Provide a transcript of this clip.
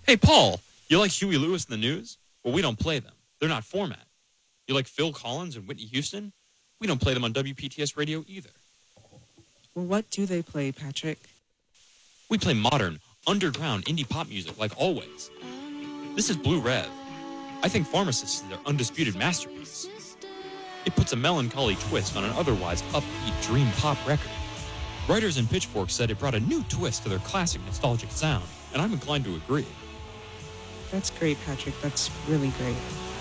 Hey, Paul, you like Huey Lewis and the News? Well, we don't play them. They're not format. You like Phil Collins and Whitney Houston? We don't play them on WPTS radio either. Well, what do they play, Patrick? We play modern, underground indie pop music like always. This is Blue Rev. I think Pharmacist is their undisputed masterpiece. It puts a melancholy twist on an otherwise upbeat dream pop record. Writers in Pitchfork said it brought a new twist to their classic nostalgic sound, and I'm inclined to agree. That's great, Patrick. That's really great.